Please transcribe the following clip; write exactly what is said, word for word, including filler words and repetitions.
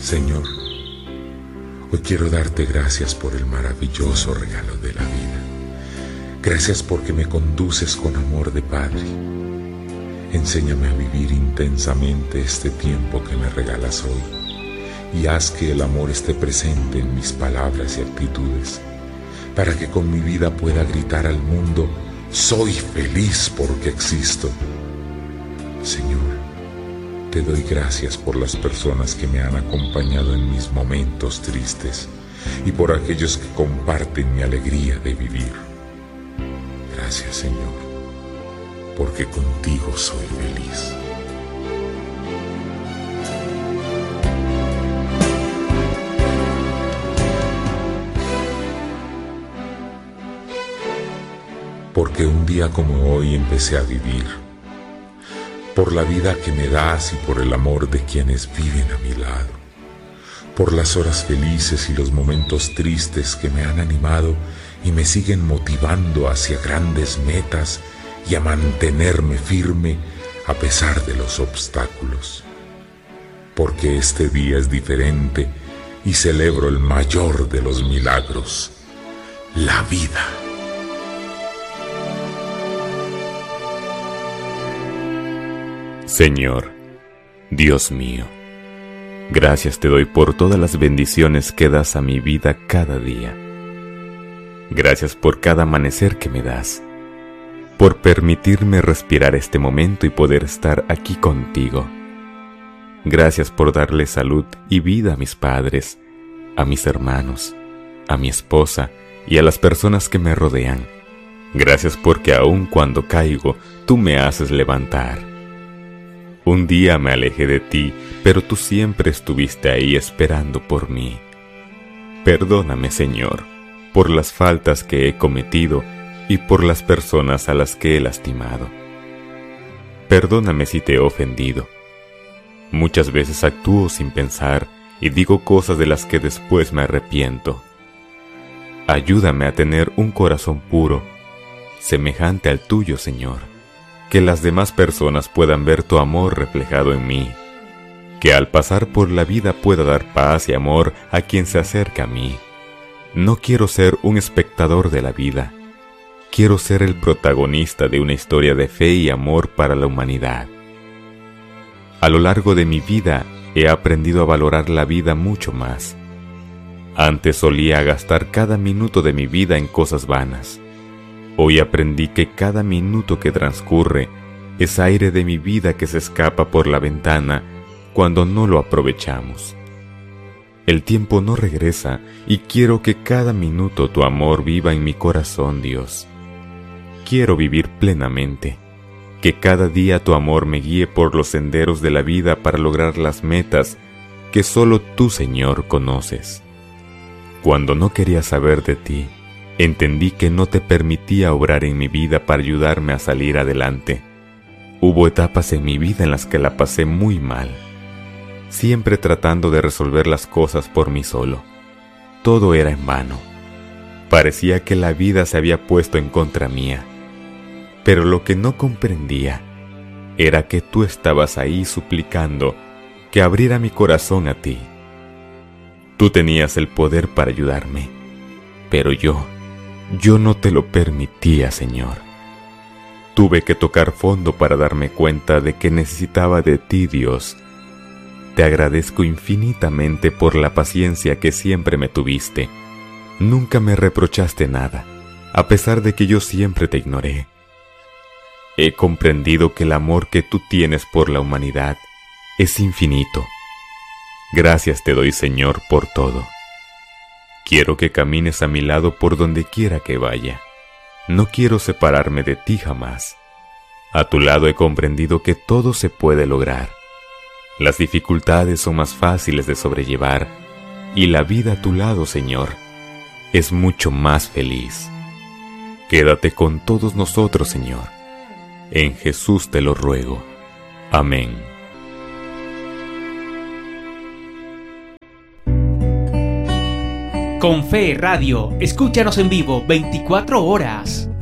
Señor, hoy quiero darte gracias por el maravilloso regalo de la vida. Gracias porque me conduces con amor de Padre. Enséñame a vivir intensamente este tiempo que me regalas hoy y haz que el amor esté presente en mis palabras y actitudes, para que con mi vida pueda gritar al mundo: soy feliz porque existo. Señor, te doy gracias por las personas que me han acompañado en mis momentos tristes y por aquellos que comparten mi alegría de vivir. Gracias, Señor, porque contigo soy feliz. Porque un día como hoy empecé a vivir, por la vida que me das y por el amor de quienes viven a mi lado, por las horas felices y los momentos tristes que me han animado y me siguen motivando hacia grandes metas y a mantenerme firme a pesar de los obstáculos. Porque este día es diferente y celebro el mayor de los milagros, la vida. Señor, Dios mío, gracias te doy por todas las bendiciones que das a mi vida cada día. Gracias por cada amanecer que me das, por permitirme respirar este momento y poder estar aquí contigo. Gracias por darle salud y vida a mis padres, a mis hermanos, a mi esposa y a las personas que me rodean. Gracias porque aun cuando caigo, tú me haces levantar. Un día me alejé de ti, pero tú siempre estuviste ahí esperando por mí. Perdóname, Señor, por las faltas que he cometido y por las personas a las que he lastimado. Perdóname si te he ofendido. Muchas veces actúo sin pensar y digo cosas de las que después me arrepiento. Ayúdame a tener un corazón puro, semejante al tuyo, Señor. Que las demás personas puedan ver tu amor reflejado en mí. Que al pasar por la vida pueda dar paz y amor a quien se acerca a mí. No quiero ser un espectador de la vida. Quiero ser el protagonista de una historia de fe y amor para la humanidad. A lo largo de mi vida he aprendido a valorar la vida mucho más. Antes solía gastar cada minuto de mi vida en cosas vanas. Hoy aprendí que cada minuto que transcurre es aire de mi vida que se escapa por la ventana cuando no lo aprovechamos. El tiempo no regresa y quiero que cada minuto tu amor viva en mi corazón, Dios. Quiero vivir plenamente, que cada día tu amor me guíe por los senderos de la vida para lograr las metas que solo tú, Señor, conoces. Cuando no quería saber de ti, entendí que no te permitía obrar en mi vida para ayudarme a salir adelante. Hubo etapas en mi vida en las que la pasé muy mal, siempre tratando de resolver las cosas por mí solo. Todo era en vano. Parecía que la vida se había puesto en contra mía. Pero lo que no comprendía era que tú estabas ahí suplicando que abriera mi corazón a ti. Tú tenías el poder para ayudarme, pero yo Yo no te lo permitía, Señor. Tuve que tocar fondo para darme cuenta de que necesitaba de ti, Dios. Te agradezco infinitamente por la paciencia que siempre me tuviste. Nunca me reprochaste nada, a pesar de que yo siempre te ignoré. He comprendido que el amor que tú tienes por la humanidad es infinito. Gracias te doy, Señor, por todo. Quiero que camines a mi lado por donde quiera que vaya. No quiero separarme de ti jamás. A tu lado he comprendido que todo se puede lograr. Las dificultades son más fáciles de sobrellevar y la vida a tu lado, Señor, es mucho más feliz. Quédate con todos nosotros, Señor. En Jesús te lo ruego. Amén. Con Fe Radio, escúchanos en vivo veinticuatro horas.